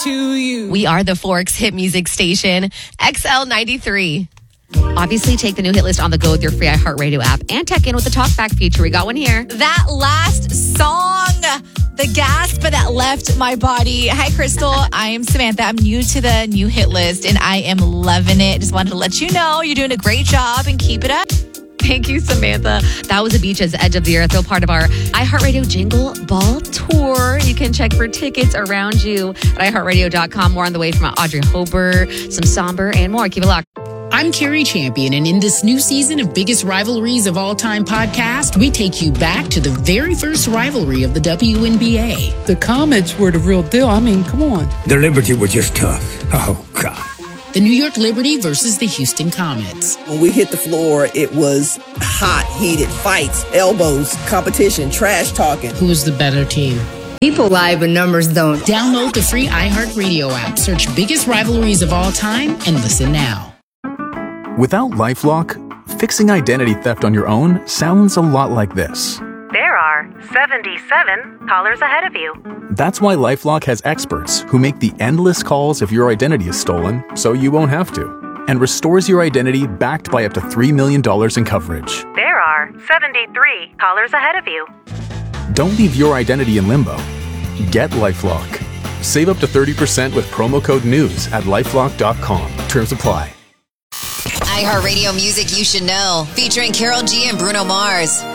to you. We are the Forks hit music station, XL93. Obviously, take the new hit list on the go with your free iHeartRadio app and check in with the talkback feature. We got one here. That last song, the gasp that left my body. Hi, Crystal. I am Samantha. I'm new to the new hit list, and I am loving it. Just wanted to let you know you're doing a great job, and keep it up. Thank you, Samantha. That was a Beaches Edge of the Earth, part of our iHeartRadio Jingle Ball Tour. You can check for tickets around you at iHeartRadio.com. More on the way from Audrey Hobart, some Somber, and more. Keep it locked. I'm Carrie Champion, and in this new season of Biggest Rivalries of All Time podcast, we take you back to the very first rivalry of the WNBA. The Comets were the real deal. I mean, come on. The Liberty were just tough. Oh, God. The New York Liberty versus the Houston Comets. When we hit the floor, it was hot, heated fights, elbows, competition, trash talking. Who was the better team? People lie, but numbers don't. Download the free iHeartRadio app, search Biggest Rivalries of All Time, and listen now. Without LifeLock, fixing identity theft on your own sounds a lot like this. There are 77 callers ahead of you. That's why LifeLock has experts who make the endless calls if your identity is stolen, so you won't have to, and restores your identity backed by up to $3 million in coverage. There are 73 callers ahead of you. Don't leave your identity in limbo. Get LifeLock. Save up to 30% with promo code NEWS at LifeLock.com. Terms apply. iHeartRadio music you should know, featuring Karol G and Bruno Mars.